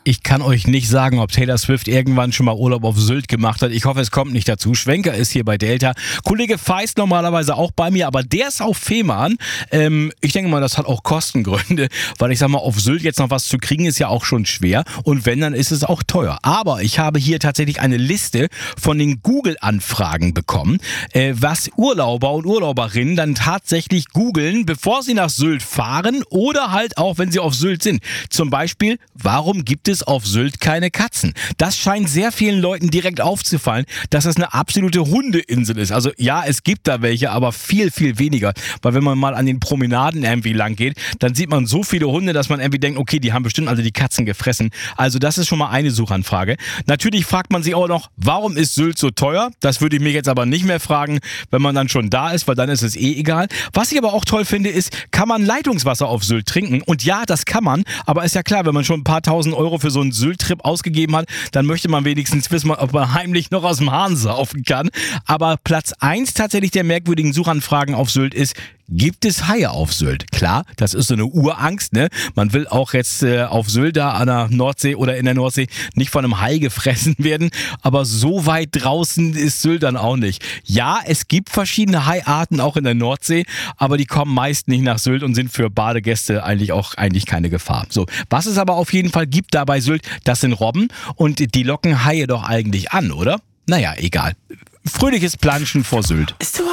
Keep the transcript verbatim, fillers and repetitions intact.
Ich kann euch nicht sagen, ob Taylor Swift irgendwann schon mal Urlaub auf Sylt gemacht hat. Ich hoffe, es kommt nicht dazu. Schwenker ist hier bei Delta. Kollege Feist normalerweise auch bei mir, aber der ist auf Fehmarn. Ähm, ich denke mal, das hat auch Kostengründe, weil ich sag mal, auf Sylt jetzt noch was zu kriegen, ist ja auch schon schwer. Und wenn, dann ist es auch teuer. Aber ich habe hier tatsächlich eine Liste von den Google-Anfragen bekommen, äh, was Urlauber und Urlauberinnen dann tatsächlich googeln, bevor sie nach Sylt fahren oder halt auch, wenn sie auf Sylt sind. Zum Beispiel, warum gibt es auf Sylt keine Katzen? Das scheint sehr vielen Leuten direkt aufzufallen, dass das eine absolute Hundeinsel ist. Also ja, es gibt da welche, aber viel, viel weniger. Weil wenn man mal an den Promenaden irgendwie lang geht, dann sieht man so viele Hunde, dass man irgendwie denkt, okay, die haben bestimmt alle die Katzen gefressen. Also das ist schon mal eine Suchanfrage. Natürlich fragt man sich auch noch, warum ist Sylt so teuer? Das würde ich mich jetzt aber nicht mehr fragen, wenn man dann schon da ist, weil dann ist es eh egal. Was ich aber auch toll finde, ist, kann man Leitungswasser auf Sylt trinken? Und ja, das kann man, aber ist ja klar, wenn man schon ein paar tausend Euro für so einen Sylt-Trip ausgegeben hat, dann möchte man wenigstens wissen, ob man heimlich noch aus dem Hahn saufen kann. Aber Platz eins tatsächlich der merkwürdigen Suchanfragen auf Sylt ist, gibt es Haie auf Sylt? Klar, das ist so eine Urangst, ne? Man will auch jetzt äh, auf Sylt da an der Nordsee oder in der Nordsee nicht von einem Hai gefressen werden, aber so weit draußen ist Sylt dann auch nicht. Ja, es gibt verschiedene Haiarten auch in der Nordsee, aber die kommen meist nicht nach Sylt und sind für Badegäste eigentlich auch eigentlich keine Gefahr. So, was es aber auf jeden Fall gibt da bei Sylt, das sind Robben und die locken Haie doch eigentlich an, oder? Naja, egal. Fröhliches Planschen vor Sylt.